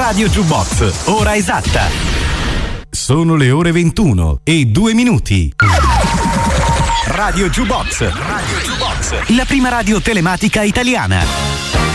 Radio Jukebox, ora esatta. Sono le ore 21 e 2 minuti. Radio Jukebox, la prima radio telematica italiana.